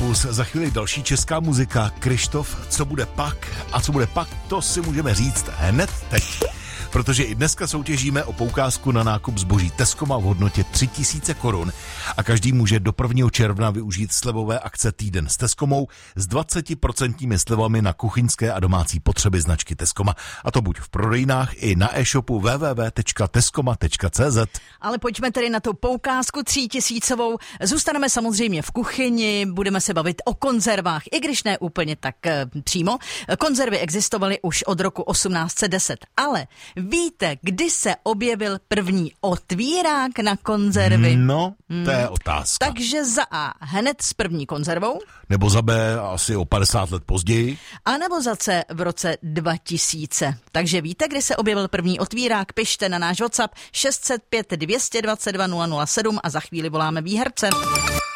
Plus, za chvíli další česká muzika, Kryštof, co bude pak a co bude pak, to si můžeme říct hned teď. Protože i dneska soutěžíme o poukázku na nákup zboží Tescoma v hodnotě 3000 korun a každý může do 1. června využít slevové akce Týden s Tescomou s 20% slevami na kuchyňské a domácí potřeby značky Tescoma. A to buď v prodejnách i na e-shopu www.tescoma.cz. Ale pojďme tedy na tu poukázku 3000. Zůstaneme samozřejmě v kuchyni, budeme se bavit o konzervách, i když ne úplně tak přímo. Konzervy existovaly už od roku 1810, ale víte, kdy se objevil první otvírák na konzervy? No, to je otázka. Takže za A hned s první konzervou. Nebo za B asi o 50 let později. A nebo za C v roce 2000. Takže víte, kdy se objevil první otvírák? Pište na náš WhatsApp 605 222 007 a za chvíli voláme výherce.